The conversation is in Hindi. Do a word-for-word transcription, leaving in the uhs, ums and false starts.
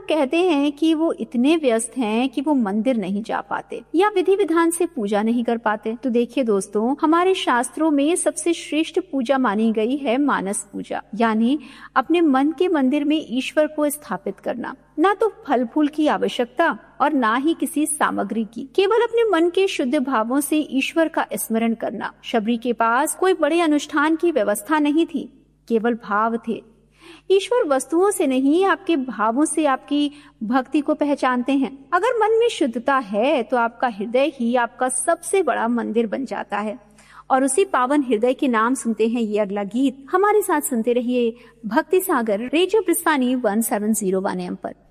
लोग कहते हैं कि वो इतने व्यस्त हैं कि वो मंदिर नहीं जा पाते या विधि विधान से पूजा नहीं कर पाते। तो देखिए दोस्तों, हमारे शास्त्रों में सबसे श्रेष्ठ पूजा मानी गई है मानस पूजा, यानी अपने मन के मंदिर में ईश्वर को स्थापित करना। ना तो फल फूल की आवश्यकता और ना ही किसी सामग्री की, केवल अपने मन के शुद्ध भावों से ईश्वर का स्मरण करना। शबरी के पास कोई बड़े अनुष्ठान की व्यवस्था नहीं थी, केवल भाव थे। ईश्वर वस्तुओं से नहीं, आपके भावों से आपकी भक्ति को पहचानते हैं। अगर मन में शुद्धता है तो आपका हृदय ही आपका सबसे बड़ा मंदिर बन जाता है। और उसी पावन हृदय के नाम सुनते हैं ये अगला गीत। हमारे साथ सुनते रहिए भक्ति सागर radio प्रस्थानी one seven zero one M पर।